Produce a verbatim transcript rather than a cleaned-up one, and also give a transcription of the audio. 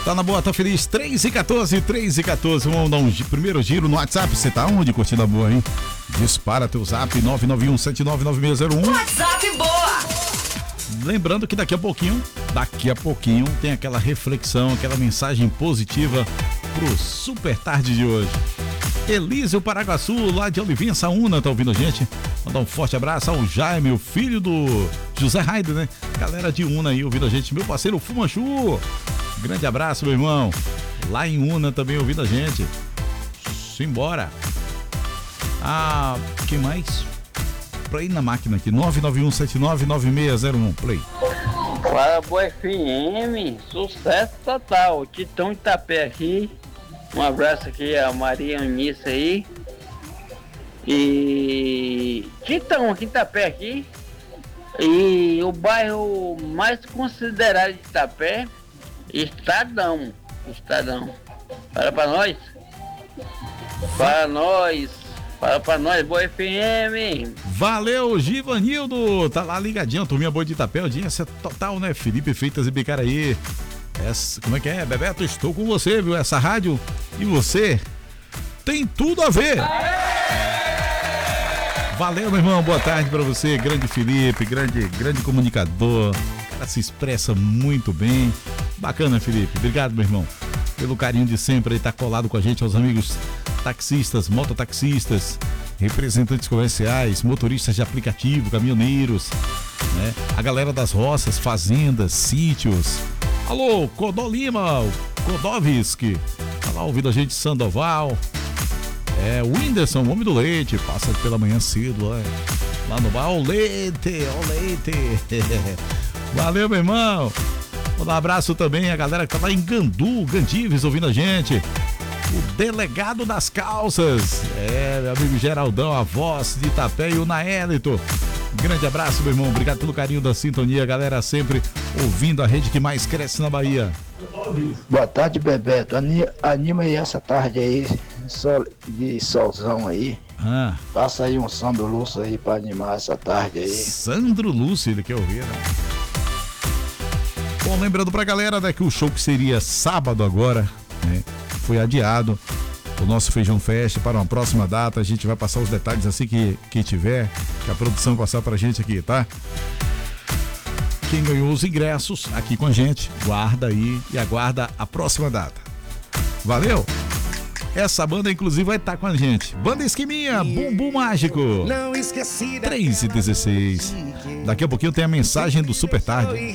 Tá na boa, tá feliz? três e quatorze, três e quatorze. Vamos dar um primeiro giro no WhatsApp. Você tá onde curtindo a boa, hein? Dispara teu zap nove nove um sete nove nove seis zero um. WhatsApp boa! Lembrando que daqui a pouquinho, daqui a pouquinho, tem aquela reflexão, aquela mensagem positiva pro Super Tarde de hoje. Elísio Paraguaçu, lá de Olivinha Saúna, tá ouvindo a gente? Mandar um forte abraço ao Jaime, o filho do José Raider, né? Galera de Una aí ouvindo a gente. Meu parceiro Fumanchu, grande abraço, meu irmão. Lá em Una também ouvindo a gente. Simbora. Ah, quem mais? Play na máquina aqui, nove nove um sete nove nove seis zero um, play. Fala, boa F M, sucesso total, Titão Itapé aqui. Um abraço aqui a Maria Eunice aí. E Titão aqui em Itapé aqui. E o bairro mais considerado de Itapé, Estadão. Estadão. Fala pra nós. Para nós. Fala pra nós, boa F M. Valeu, Givanildo. Tá lá ligadinho, turminha boa de Itapé, audiência total, né? Felipe Feitas e Bicaraí. Essa, como é que é, Bebeto? Estou com você, viu? Essa rádio e você tem tudo a ver. Valeu, meu irmão, boa tarde pra você, grande Felipe, grande, grande comunicador. O cara se expressa muito bem. Bacana, Felipe. Obrigado, meu irmão, pelo carinho de sempre aí, tá colado com a gente, aos amigos taxistas, mototaxistas, representantes comerciais, motoristas de aplicativo, caminhoneiros, né? A galera das roças, fazendas, sítios. Alô, Codó Lima, Kodowski, tá lá ouvindo a gente, Sandoval. É, o Whindersson, o homem do leite, passa pela manhã cedo lá, lá no bar. Ó, o leite, ó, o leite. Valeu, meu irmão. Um abraço também a galera que tá lá em Gandu, Gandives, ouvindo a gente. O delegado das calças, é, meu amigo Geraldão, a voz de Itapé, e o Naélito. Grande abraço, meu irmão, obrigado pelo carinho da sintonia, galera sempre ouvindo a rede que mais cresce na Bahia. Boa tarde, Bebeto, anima aí essa tarde aí, sol, de solzão aí. Ah. Passa aí um Sandro Lúcio aí pra animar essa tarde aí. Sandro Lúcio, ele quer ouvir, né? Bom, lembrando pra galera, né, que o show que seria sábado agora, né, foi adiado. O nosso Feijão Fest para uma próxima data. A gente vai passar os detalhes assim que, que tiver, que a produção passar pra gente aqui, tá? Quem ganhou os ingressos aqui com a gente, guarda aí e aguarda a próxima data. Valeu? Essa banda, inclusive, vai estar com a gente. Banda Esqueminha, Bumbum Mágico. três e dezesseis. Daqui a pouquinho tem a mensagem do Super Tarde.